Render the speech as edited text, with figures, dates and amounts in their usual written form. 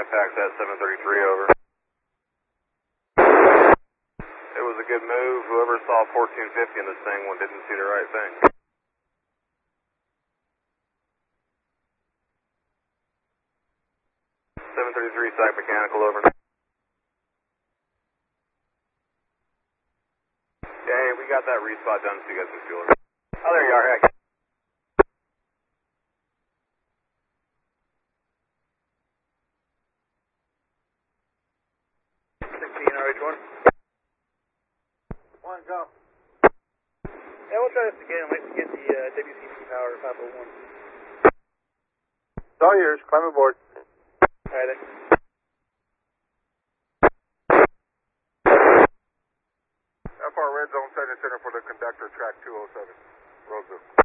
contact at 733 over. It was a good move. Whoever saw 1450 in this thing didn't see the right thing. 733 site mechanical over. Yeah, we got that respot done so you guys can feel it. Oh, there you are, heck. One, go. Yeah, we'll try this again. Wait to get the WCC power 501. It's all yours. Climb aboard. All right, thanks. FR Red Zone, setting center for the conductor, track 207. Roseville.